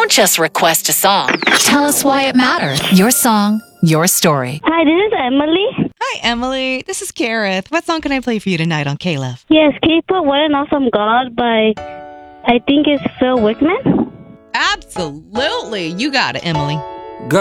Don't just request a song. Tell us why it matters. Your song, your story. Hi, this is Emily. Hi, Emily. This is Kareth. What song can I play for you tonight on K-Love? Yes, can you put What an Awesome God by, I think it's Phil Wickman? Absolutely. You got it, Emily.